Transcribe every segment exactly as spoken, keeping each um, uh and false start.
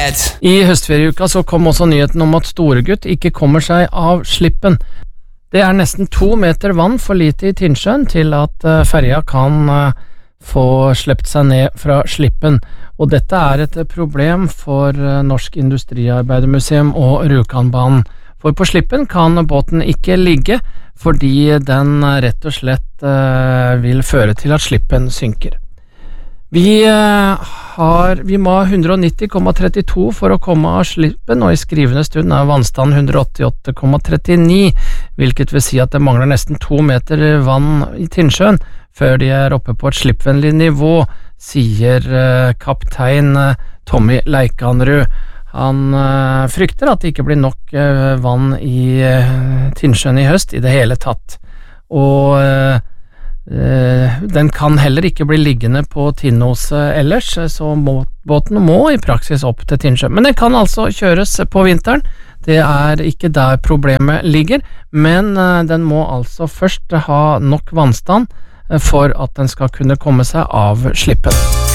nyhet. I høstferieuka så kom også nyheten om at Storegutt ikke kommer seg av Slippen. Det er nesten to meter vann for lite i Tinnsjøen til at uh, ferja kan uh, få slept seg ned fra Slippen, og dette er et problem for uh, Norsk Industriarbeidermuseum og Rjukanbanen. For på Slippen kan båten ikke ligge, fordi den rett og slett uh, vil føre til at Slippen synker. Vi, uh, har, vi må ha one hundred ninety komma trettito for å komme av Slippen, og i skrivende stund er vannstanden one hundred åttiåtte komma trettini, hvilket vil si at det mangler nesten to meter vann i Tinnsjøen før de er oppe på et slippvennlig nivå, sier uh, kaptein uh, Tommy Leikanrud. Han uh, frykter at det ikke blir nok uh, vann i uh, Tinnsjøen i høst i det hele tatt, og uh, uh, den kan heller ikke bli liggende på Tinnoset ellers, så må, båten må i praksis opp til Tinnsjøen. Men den kan altså kjøres på vinteren, det er ikke der problemet ligger, men uh, den må altså først ha nok vannstand uh, for at den skal kunne komme seg av Slippen.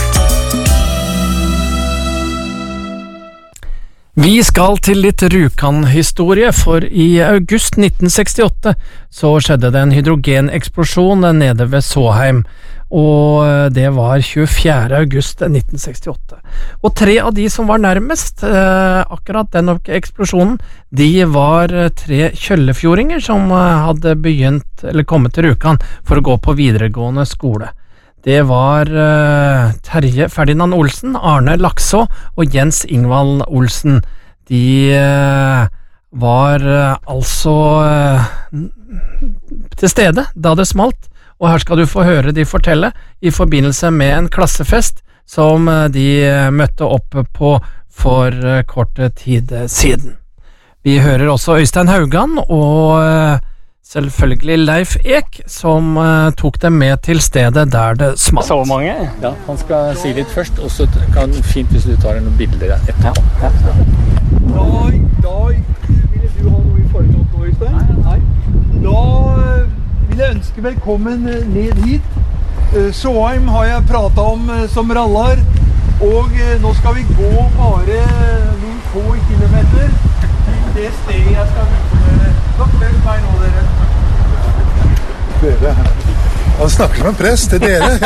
Vi skal til litt Rjukan-historie, for i august nitten sekstiåtte så skjedde det en hydrogeneksplosjon nede ved Såheim, og det var tjuefjerde august nitten sekstiåtte. Og tre av de som var nærmest eh, akkurat den eksplosjonen, de var tre kjøllefjordinger som hadde begynt, eller kommet til Rjukan for å gå på videregående skole. Det var uh, Terje Ferdinand Olsen, Arne Lakså og Jens Ingvald Olsen. De uh, var uh, altså uh, til stede da det smalt, og her skal du få høre de fortelle i forbindelse med en klassefest som uh, de uh, møtte opp på for uh, kort tid siden. Vi hører også Øystein Haugan og uh, selvfølgelig Leif Ek, som uh, tok dem med til stedet der det smalt. Så mange? Ja, han skal si litt først, og så kan det fint hvis du tar noen bilder etterpå. Ja, ja. Da, da ville du ha noe i forkant nå, Øystein? Nei, nei. Da vil jeg ønske velkommen ned hit. Såheim har jeg pratet om som rallar, og nå skal vi gå bare noen få kilometer til det stedet jeg skal vise. Så følg meg nå, dere. Dere, han snakker som en prest til dere, ja.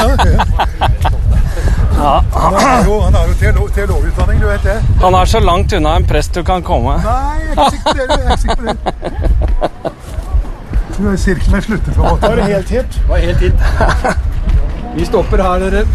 Ja. Han er jo, han er jo teolog, teologutdanning, du vet det. Han er så langt unna en prest du kan komme. Nei, jeg er ikke sikker på det, jeg er ikke sikker på det. Du er sirkelen med slutter på en måte. Var det helt hit? Var helt hit. Vi stopper her, dere.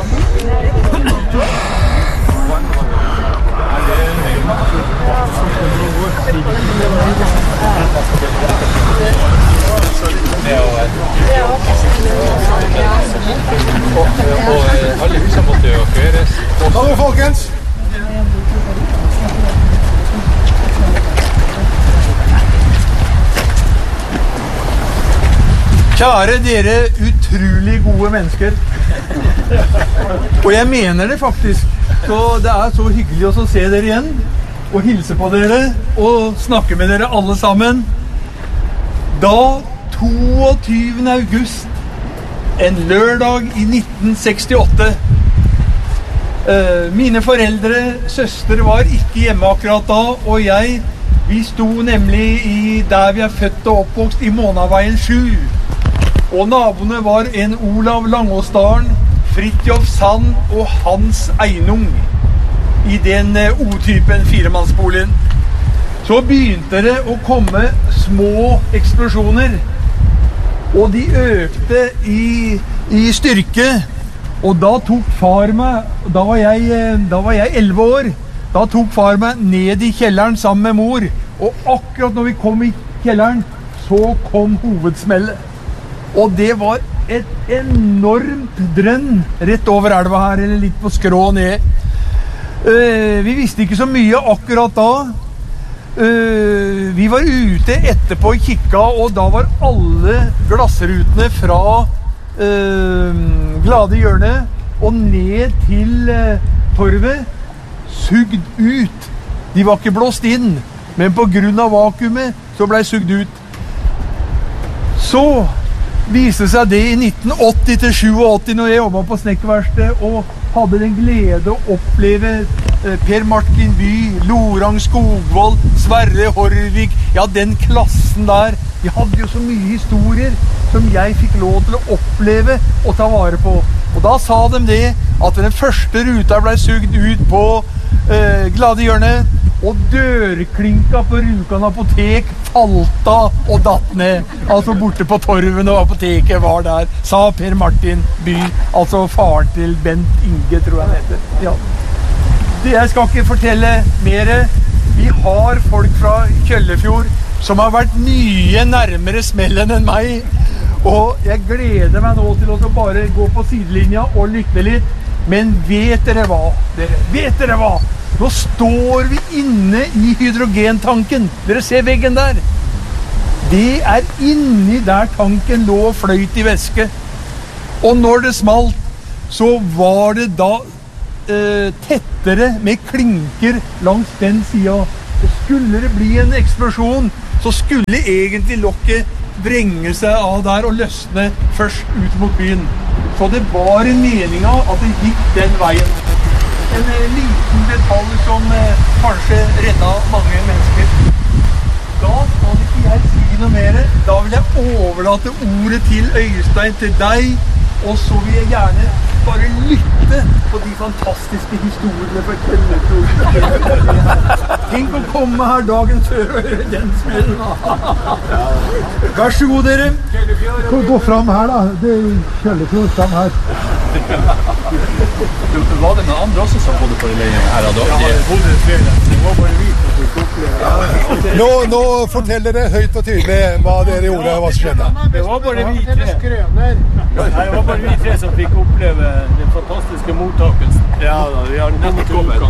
Alle huset måtte jo køres. Hallo, folkens! Kjære dere utrolig gode mennesker. Og jeg mener det faktisk. Så det er så hyggelig å se dere igjen, og hilse på dere, og snakke med dere alle sammen. Da toogtyvende august, en lørdag i nitten sekstiåtte, uh, mine foreldre, søster var ikke hjemme akkurat da, og jeg, vi sto nemlig i, der vi er født og oppvokst, i Månaveien sju. Og naboene var en Olav Langåsdalen, Fridtjof Sand og Hans Einung i den uh, O-typen firemannsboligen. Så begynte det å komme små eksplosjoner, og de økte i, i styrke, og da tok far meg, da var jeg, da var jeg elleve år, da tok far meg ned i kjelleren sammen med mor, og akkurat når vi kom i kjelleren, så kom hovedsmellet. Og det var et enormt drønn rett over elva her, eller litt på skrå ned. Uh, vi visste ikke så mye akkurat da. Uh, vi var ute etterpå i kikka, og da var alle glassrutene fra uh, Glade Hjørne og ned til uh, torvet sugd ut. De var ikke blåst inn, men på grunn av vakuumet så ble sugd ut. Så viste seg det i nitten åtti til åttisju når jeg jobbet på snekkerverksted og hadde den glede å oppleve Per Martin By, Lorang Skogvold, Sverre Horvik, ja, den klassen der. De hadde jo så mye historier som jeg fikk lov til å oppleve og ta vare på. Og da sa de det, at den første ruta ble sugd ut på eh, Gladehjørnet, og dørklinka på Rjukan apotek falt av og datt ned. Altså borte på torven og apoteket var der, sa Per Martin By, altså faren til Bent Inge, tror jeg han heter. Ja. Jeg skal ikke fortelle mer. Vi har folk fra Kjøllefjord som har vært mye nærmere smellen enn meg, og jeg gleder meg nå til å bare gå på sidelinja og lytte litt. Men vet dere hva? Dere, vet dere hva? Nå står vi inne i hydrogentanken. Dere ser veggen der. Det er inni der tanken lå og fløyt i væske. Og når det smalt, så var det da eh, tettere med klinker langs den siden. Og skulle det bli en eksplosjon, så skulle egentlig lokket vrenge seg av der og løsne først ut mot byen. Så det var meningen at det gikk den veien. En eh, liten detalj som eh, kanskje reddet mange mennesker. Da skal ikke jeg si noe mer. Da vil jeg overlate ordet til Øystein, til deg, og så vil jeg gjerne bare lytte på de fantastiske historiene for Kjøllefjord. Tenk å komme her dagen før og høre den smellen. Vær så god, dere. Gå fram her da, det er Kjøllefjord fram her. Var det noen andre også som bodde på de leiene her? Da? Ja, det bodde flere. Det var bare vi som fikk oppleve. Nå, nå forteller dere høyt og tydelig hva dere gjorde og hva som skjedde. Det var bare vi tre. Nei, det var bare vi tre som fikk oppleve den fantastiske mottakelsen. Ja da, vi har nettopp kommet.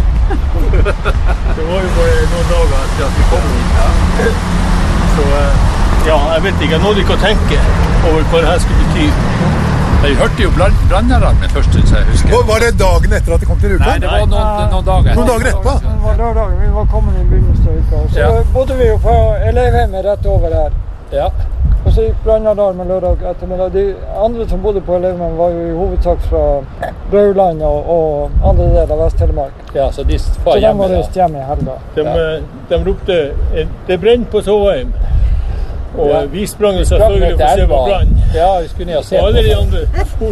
Det var jo bare noen dager etter at vi kom inn. Så ja, jeg vet ikke, jeg nådde ikke å tenke over hva det her skulle bety. Jeg hørte jo brannalarmen først, så jeg husker. Var, var det dagen etter at det kom til Rjukan? Nei, det var noen, noen dager etter. Noen dager etterpå? Det var lørdagen, vi var kommet i begynnelsen av uka. Så Ja. bodde vi jo på elevhjemmet rett over her. Ja. Og så gikk brannalarmen lørdag ettermiddag. De andre som bodde på elevhjemmet var jo i hovedsak fra Rauland og, og andre deler av Vest-Telemark. Ja, så de Så var de hjemme var da. reist hjemme i helga. De, de ropte, det brenner på Såheim. Og Ja. vi sprang jo selvfølgelig for å se på brann. Ja, vi skulle ned og se Og alle de andre for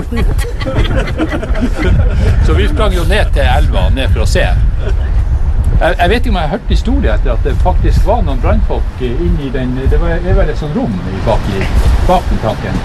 ut. Så vi sprang jo ned til elva, ned for å se. Jeg, jeg vet ikke om jeg har hørt historie etter at det faktisk var noen brannfolk inni den, det var, det var et sånt rom bak, i, bak den tanken.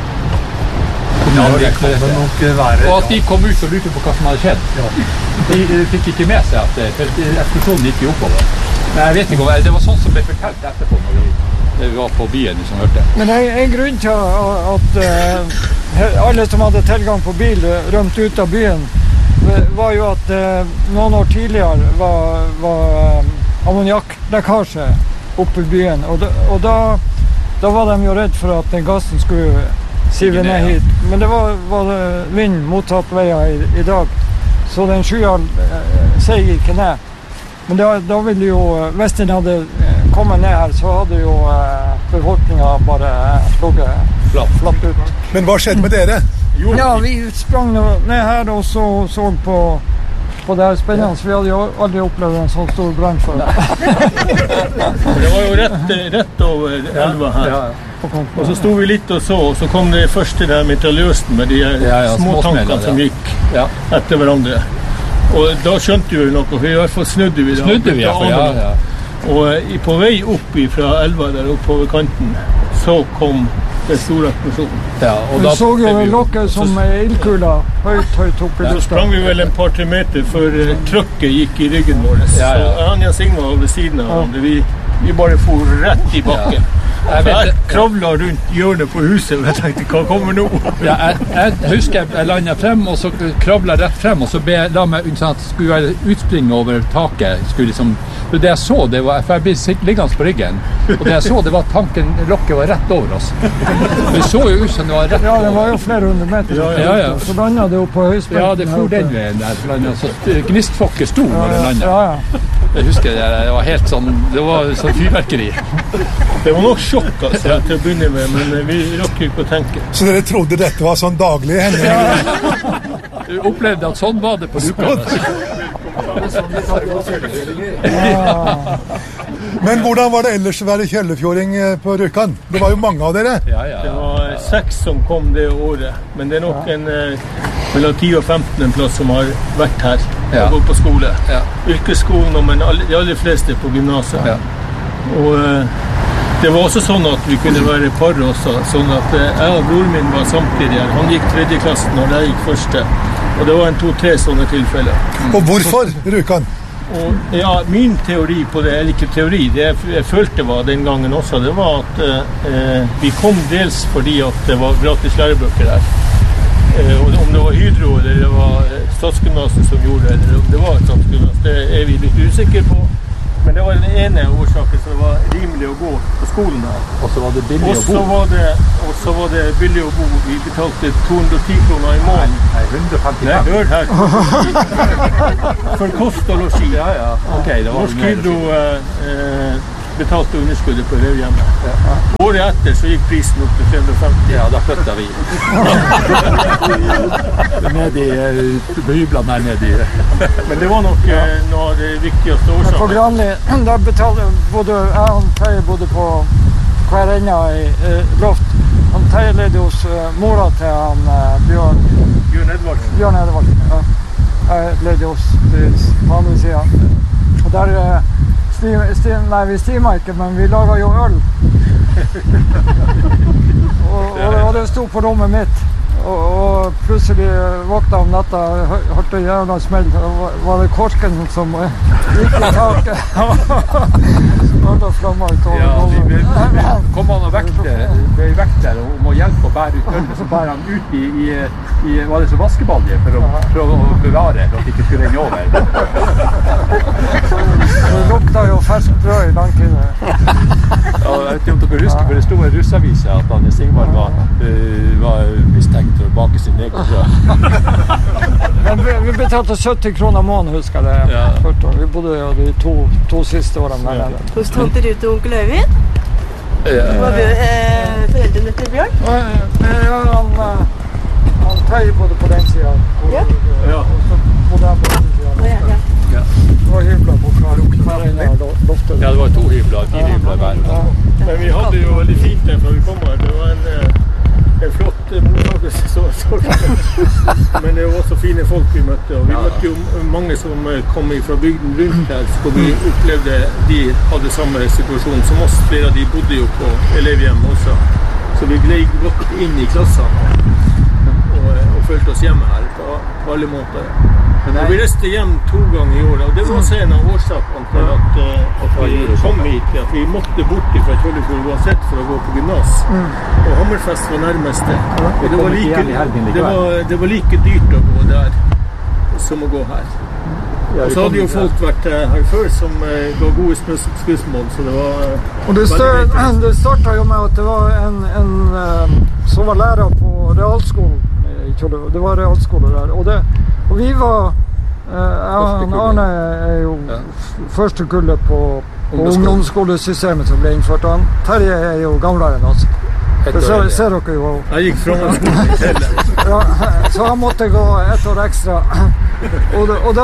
Ja, det kan det nok være. Og at de kom ut og lurte på hva som hadde skjedd. De, de fikk ikke med seg at for eksplosjonen gikk jo oppover. Men jeg vet ikke om, det var sånn som ble fortalt etterpå når vi, vi var på byen som hørte. Men en, en grunn til at uh, alle som hadde tilgang på bil rømte ut av byen, var jo at uh, noen år tidligere var, var um, ammoniakklekkasje oppe i byen. Og, da, og da, da var de jo redd for at den gassen skulle sive ned hit. Men det var, var det vind motsatt veier i, i dag, så den skya uh, seg ikke ned. Men da, da ville jo, hvis den hadde kommet ned her, så hadde jo eh, befolkningen bare slugget flatt, flatt ut. Men hva skjedde med dere? Jo. Ja, vi sprang ned her og så, så på, på det her spennende, for vi hadde jo aldri opplevd en sånn stor brann før. Det var jo rett, rett over elva her. Ja, ja. Og så sto vi litt og så, og så kom det første der mitraljøsen med de her Ja, ja, småtankene småsmeller, som ja. gikk Ja. etter hverandre. Og da skjønte vi jo noe, for i hvert fall snudde vi da. Snudde vi, ja, for ja, ja. Og eh, på vei opp fra elva der oppe over kanten, så kom den store eksplosjonen. Ja, og Vi da så jo ble vi jo- lokket som ildkula, høyt, høyt opp i Så lufta. sprang vi vel en par-tre meter før eh, trøkket gikk i ryggen vår. Ja, ja. Så Anja Sigma var ved siden av hverandre. Vi, vi bare for rett i bakken. Jeg Så vet jeg det. kravla rundt hjørnet på huset, og jeg tenkte, hva kommer nå? Ja, jeg, jeg husker jeg landet frem, og så kravlet jeg rett frem, og så ble jeg la meg sånn at skulle være utspring over taket. Skulle liksom, det jeg så, det var, for jeg ble sitt- liggende på ryggen, og det jeg så, det var at tanken, lokket var rett over oss. Det så jo ut som det var rett Ja, det over. var jo flere hundre meter. Ja, ja, ja. Så landet det jo på høyspenten. Ja, det her for oppe. den veien der, landet, så gnistfokket sto når det landet. Ja, ja. Jeg husker det, det var helt sånn, det var sånn fyrverkeri. Det var nok sjokk altså, til å begynne med, men eh, vi rakk ikke å tenke. Så dere trodde dette var sånn daglige hendelser? Du opplevde at sånn var det på Rjukan. Men hvordan var det ellers å være kjellefjording på Rjukan? Det var jo mange av dere. Ja, ja. Det var seks som kom det året, men det er nok en eh, mellom ti og femten en plass som har vært her Ja. og gått på skole. Ja. Yrkesskolen, men alle, de aller fleste på gymnaset. Ja. Og eh, det var også sånn at vi kunne være par også, sånn at eh, jeg og broren min var samtidig her. Han gikk tredje klassen når jeg gikk første, og det var en to-tre sånne tilfeller. Og hvorfor Rjukan? Og ja, min teori på det, eller ikke teori, det jeg, jeg følte var den gangen også, det var at eh, vi kom dels fordi at det var gratis lærebøker her. Eh, og om det var Hydro eller det var Statsgymnaset som gjorde det, eller om det var Statsgymnaset, det er vi litt usikre på. Men det var den ene årsaken, så det var rimelig å gå på skolen her. Og så var det billig Og å så bo. var det, og så var det billig å bo. Vi betalte to hundre og ti kroner i måneden. Nei, hundre og femtifem. Nei, hør her. For kost og losji. Ja, ja. Ok, det var Norsk mer Hydro losji. eh, betalte underskuddet på elevhjemmet. Ja. Året etter så gikk prisen opp til tre hundre og femti. Ja, da flytta vi. Ned i uh, hyblene her nede i. Men det var nok eh, noe av det viktigste Men på årsaken. Granli, der betalte både jeg og Terje bodde på hver ende i eh, loft. Han Terje levde hos eh, mora til han eh, Bjørn, Bjørn Edvardsen. Bjørn Edvardsen. Ja. Jeg levde hos til, på andre siden. Og der eh, stim, stim, nei, vi stima ikke, men vi laget jo øl. og, og, og det sto på rommet mitt. Og, og plutselig våkna om natta, hø- hørte jævla smell. Da var- var det korken som eh, gikk i taket. Hørte flammer ut over Ja, vi ble, gulvet. kom han og vekte, ble vekter om å hjelpe å bære ut ølen, så bærer han ut i, i, i var det så vaskebalje for å prøve å bevare, for at det ikke skulle renne over. Det lukta jo ferskt brød i lang tid. Ja, jeg vet ikke om dere husker, for det sto i russaviset at han Sigvard var, uh, var mistenkt for å bake sin egen brød. Men vi, vi betalte sytti kroner måneden, husker jeg det. Ja. Første år. Vi bodde jo de to, to siste årene der nede. Hos tante Ruth og onkel Øyvind. Det var Bjør, eh, foreldrene til Bjørn. Og, eh, ja, han, eh, han Terje bodde på den siden. Og, Ja. Ja. og så bodde jeg på den siden. Ja, ja. Ja. Det var hybler på hver hver ene av lo- loftet. Ja, det var to hybler, fire hybler hver. Ja. Men vi hadde det jo veldig fint der før vi kom her. Det var en, eh, en flott eh, mottakelse. Så, så. Men det var også fine folk vi møtte. Og vi møtte jo mange som eh, kom fra bygden rundt her. Så vi opplevde de hadde samme situasjon som oss. Flere av de bodde jo på elevhjem også. Så vi gled godt inn i klassene og, og følte oss hjemme her på, på alle måter. Og vi reiste hjem to ganger i året, og det var også en av årsakene til at, eh, at vi kom hit. At vi måtte bort fra Kjøllefjord uansett for å gå på gymnas. Og Hammerfest var nærmeste. Og det var, like, det, var, det var like dyrt å gå der som å gå her. Og så hadde jo folk vært eh, her før som eh, ga gode smus- skussmål, så det var eh, Og det, veldig stør, viktig. det starta jo med at det var en, en eh, som var lærer på realskolen i Kjøllefjord. Det var realskole der. Og, det, og vi var eh, jeg og han Arne er jo Ja. f- første kullet på, på Ungdomsskolen. ungdomsskolesystemet som ble innført. Han Terje er jo gamlere enn oss. Det ser, ser dere jo. Jeg gikk fra skolen til Telle. Ja, så han måtte gå ett år ekstra. Og, da- og, da,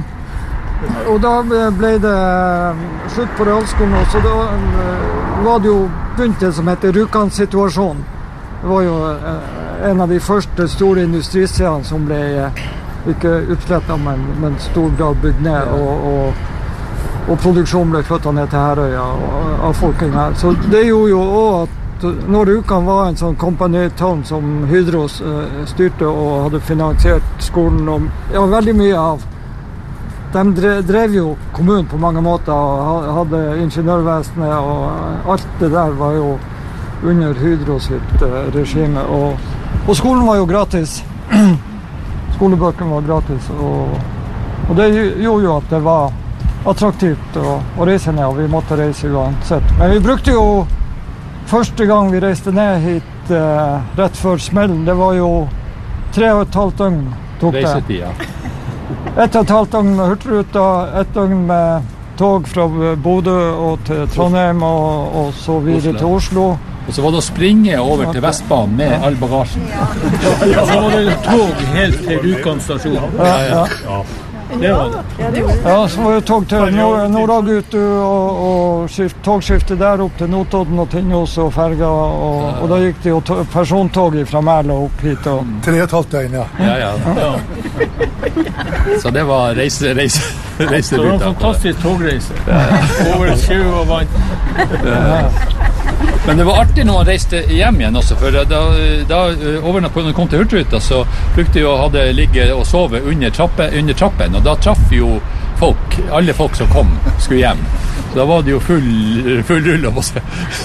og da ble det slutt på realskolen, og så da eh, var det jo begynt det som heter Rjukan-situasjonen. Det var jo eh, en av de første store industriseriene som ble eh, ikke utslettet, men, men stor grad bygd ned, og, og, og produksjonen ble flyttet ned til Herøya og- av folkene her. Så det gjorde jo også at når Rjukan var en sånn company town som Hydro eh, styrte og hadde finansiert skolen, og ja, veldig mye av, de drev, drev jo kommunen på mange måter, og ha- hadde ingeniørvesenet, og alt det der var jo under Hydro sitt eh, regime, og, og skolen var jo gratis. Skolebøkene var gratis, og, og det gj- gjorde jo at det var attraktivt å, å reise ned, og vi måtte reise uansett. Men vi brukte jo første gang vi reiste ned hit eh, rett før smellen, det var jo tre og et halvt døgn tok det. Reisetida. Et og et halvt døgn med Hurtigruta, et døgn med tog fra Bodø og til Trondheim, og, og så videre Oslo. til Oslo. Og så var det å springe over til Vestbanen med all bagasjen. Og så var det tog helt til Rjukan stasjon. Ja, ja. Det var det. Ja, det gjorde det. Ja, så var det tog til Nord Nordagutu og, og skift, togskiftet der opp til Notodden og Tinnos og Ferga, og, og da gikk det jo to, persontog fra Mæla opp hit. Og... Tre og et halvt døgn, ja. Ja, ja. Ja. Så det var reise, reise, reise Det var en fantastisk togreise. Over sjø og vann. Men det var artig når man reiste hjem igjen også, for da, da over når man kom til Hurtigruta, så brukte vi å ha det ligge og sove under, trappe, under trappen, og da traff jo folk, alle folk som kom, skulle hjem. Så da var det jo full, full rull av oss.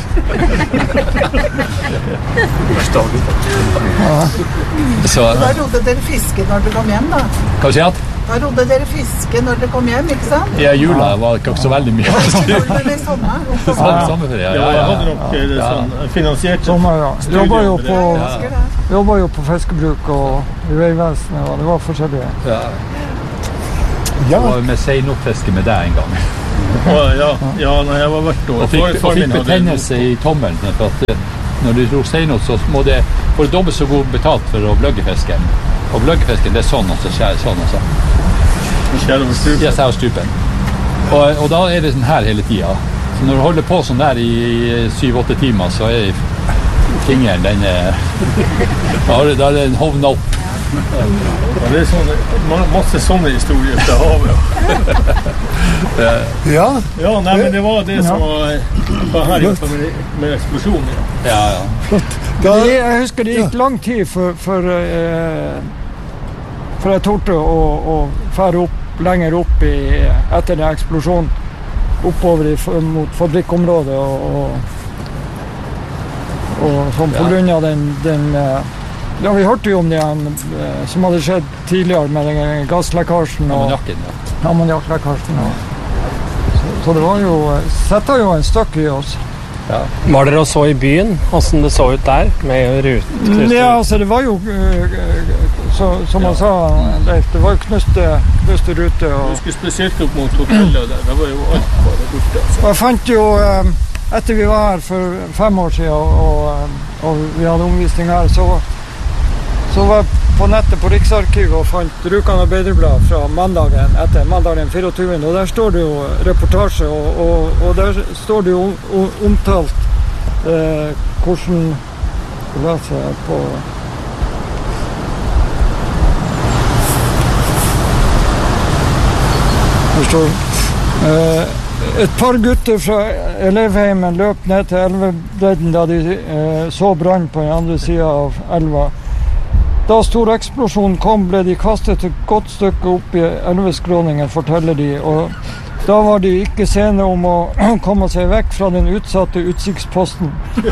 Så, Da rodde dere fiske når dere kom hjem, da. kan du si at? Da rodde dere fiske når dere kom hjem, ikke sant? Ja, jula var ikke så veldig mye. Gjorde dere samme? Samme, samme for det, ja, Ja, ja, jeg ja. hadde nok eh, det sånn finansiert. Sommer, ja. Jobba jo på, Husker det. jobba jo på fiskebruk og i Veivesenet, og det var forskjellige. Ja. Ja, Jeg var med seinopfiske med deg en gang. Å, ja, ja, når jeg var hvert år. Og fikk, Far- og far fikk min hadde- betennelse i tommelen. For at eh, når du dro seinot, så må det få dobbelt så god betalt for å bløgge fisken. Og bløggefisken, det er sånn, og så skjærer sånn, og så Skjær over stupen. ja, så her stupen. Og, og da er det sånn her hele tida. Så når du holder på sånn der i syv-åtte timer, så er fingeren, den er Da er det- da er den hovna opp. Ja, det er sånne, ma- masse sånne historier fra havet. ja. Ja, nei, men det var det som var, var her oppe med, med eksplosjonen. Ja, ja. Da, Det, jeg husker det gikk lang tid for, for, eh, for jeg torde å, å fære opp, lenger opp i, etter den eksplosjonen, oppover i, mot fabrikkområdet og, og, og sånn, på Ja. grunn av den, den eh, ja, vi hørte jo om det igjen, eh, som hadde skjedd tidligere med den gasslekkasjen og Ammoniakken, ja. ammoniakklekkasjen. Så, så det var jo, setter jo en støkk i oss. Var dere og så i byen, hvordan det så ut der, med rute? Ja, altså det var jo, eh, så, som han sa, Leif, det var jo knuste, knuste rute. Jeg Og, husker spesielt opp mot hotellet der. Det var jo alt bare borte. Altså. og jeg fant jo, eh, etter vi var her for fem år siden, og, og, og vi hadde omvisning her, så, så var jeg på nettet på Riksarkivet og fant Rjukan Arbeiderblad fra mandagen etter, mandagen fireogtyvende, og der står det jo reportasje, og, og, og der står det jo om- omtalt eh, hvordan, skal jeg se på, her står eh, et par gutter fra elevheimen løp ned til elvebredden da de eh, så brann på den andre siden av elva. Da storeksplosjonen kom, ble de kastet et godt stykke opp i elveskråningen, forteller de, og da var de ikke sene om å komme seg vekk fra den utsatte utsiktsposten.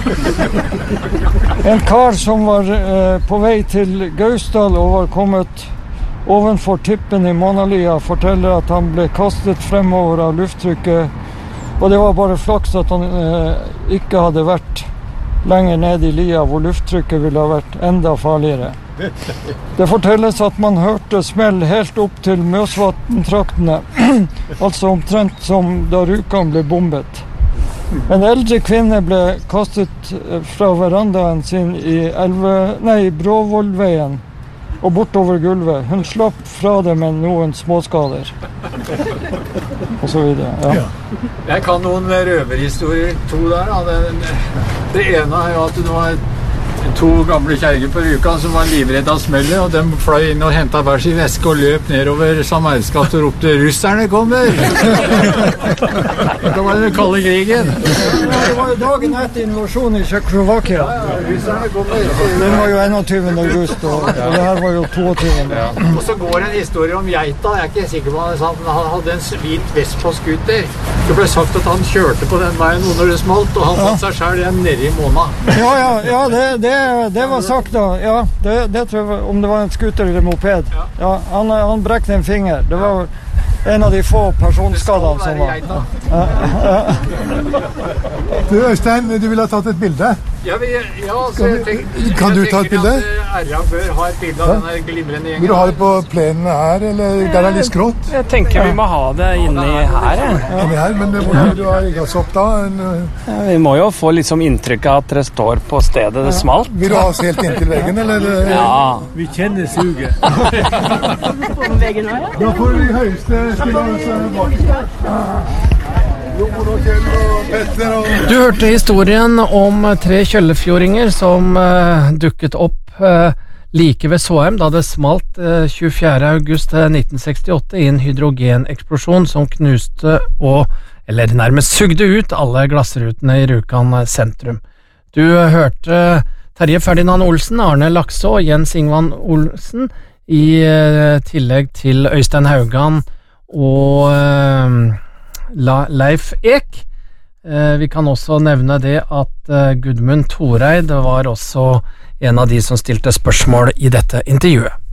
En kar som var eh, på vei til Gausdal og var kommet ovenfor tippen i Månalia, forteller at han ble kastet fremover av lufttrykket, og det var bare flaks at han eh, ikke hadde vært lenger nede i lia, hvor lufttrykket ville ha vært enda farligere. Det fortelles at man hørte smell helt opp til Mjøsvatn-traktene, altså omtrent som da Rjukan ble bombet. En eldre kvinne ble kastet fra verandaen sin i elve, nei, Bråvollveien og bortover gulvet. Hun slapp fra det med noen småskader. Og så videre, ja. Jeg kan noen røverhistorier, to der. Da. Det, det ene er jo at det var to gamle kjerringer på Rjukan som var livredde av smellet, og de fløy inn og hentet hver sin veske og løp nedover Sameirsgata og ropte «Russerne kommer!» Da var det den kalde krigen. Det var jo dagen etter invasjonen i Tsjekkoslovakia. Russerne kommer! Den var jo enogtyvende august, og, og det her var jo toogtyvende. Og så går det en historie om geita. Jeg er ikke sikker på om han sa at han hadde en hvit Vespa-skuter. Det ble sagt at han kjørte på den veien når det smalt, og han fant seg selv igjen nede i måna. Ja, ja, ja det, det, det var sagt da. Ja, det, det tror jeg, om det var en skuter eller moped. Ja, han, han brekte en finger. Det var en av de få personskadene som var. Ja, ja. Du Øystein, du ville ha tatt et bilde. Ja, vi, ja så jeg tenker, Kan du jeg ta et bilde? tenker at R A bør ha et bilde av Ja. denne glimrende gjengen. Vil du ha det på plenen her, eller der er det litt skrått? Jeg tenker vi må ha det inni her, jeg. Inni her, men hvor vil du ha rigget oss opp da? En, Ja, vi må jo få liksom inntrykk av at dere står på stedet det smalt. vil du ha oss helt inntil veggen, eller? Ja. Vi kjenner suget. Da får vi høyeste stille oss bak. Jon og Kjell og Petter og... Du hørte historien om tre kjøllefjordinger som uh, dukket opp uh, like ved Såheim da det smalt uh, tjuefjerde august nitten sekstiåtte i en hydrogeneksplosjon som knuste og, eller nærmest sugde ut alle glassrutene i Rjukan sentrum. Du uh, hørte Terje Ferdinand Olsen, Arne Lakså og Jens Ingvan Olsen i uh, tillegg til Øystein Haugan og uh, La Leif Ek. Eh, vi kan også nevne det at eh, Gudmund Thoreid var også en av de som stilte spørsmål i dette intervjuet.